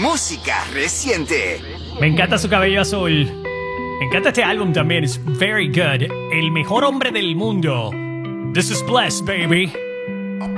música reciente. Me encanta su cabello azul. Me encanta este álbum también. It's very good. El mejor hombre del mundo. This is Blessed, baby.